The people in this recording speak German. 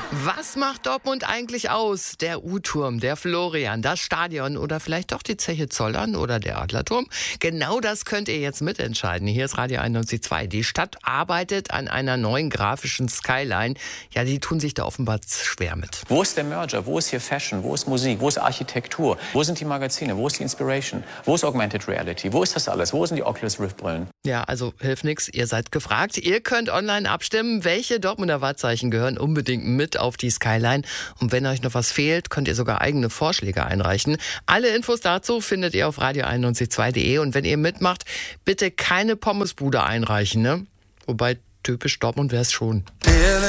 Was macht Dortmund eigentlich aus? Der U-Turm, der Florian, das Stadion oder vielleicht doch die Zeche Zollern oder der Adlerturm? Genau das könnt ihr jetzt mitentscheiden. Hier ist Radio 91.2. Die Stadt arbeitet an einer neuen grafischen Skyline. Ja, die tun sich da offenbar schwer mit. Wo ist der Merger? Wo ist hier Fashion? Wo ist Musik? Wo ist Architektur? Wo sind die Magazine? Wo ist die Inspiration? Wo ist Augmented Reality? Wo ist das alles? Wo sind die Oculus Rift Brillen? Ja, also hilft nichts. Ihr seid gefragt. Ihr könnt online abstimmen, welche Dortmunder Wahrzeichen gehören unbedingt mit auf die Skyline. Und wenn euch noch was fehlt, könnt ihr sogar eigene Vorschläge einreichen. Alle Infos dazu findet ihr auf radio912.de. Und wenn ihr mitmacht, bitte keine Pommesbude einreichen, ne? Wobei typisch Dortmund wäre es schon.